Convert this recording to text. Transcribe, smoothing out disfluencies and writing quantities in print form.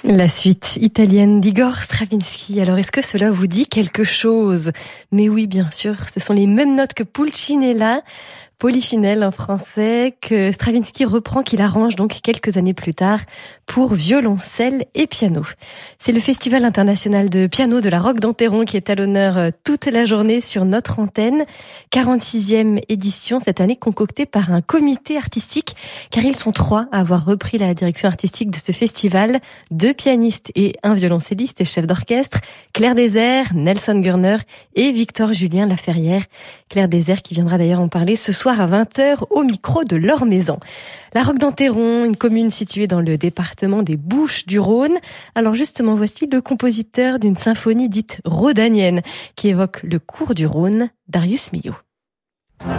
La suite italienne d'Igor Stravinsky. Alors, est-ce que cela vous dit quelque chose? Mais oui, bien sûr, ce sont les mêmes notes que Pulcinella, Polichinelle en français, que Stravinsky reprend, qu'il arrange donc quelques années plus tard pour violoncelle et piano. C'est le Festival international de piano de la Roque d'Enterron qui est à l'honneur toute la journée sur notre antenne. 46e édition cette année, concoctée par un comité artistique, car ils sont 3 à avoir repris la direction artistique de ce festival. 2 pianistes et un violoncelliste et chef d'orchestre, Claire Désert, Nelson Gurner et Victor Julien Laferrière. Claire Désert qui viendra d'ailleurs en parler ce soir à 20h au micro de leur maison. La Roque d'Enterron, une commune située dans le département des Bouches-du-Rhône. Alors justement, voici le compositeur d'une symphonie dite rhodanienne qui évoque le cours du Rhône, Darius Milhaud.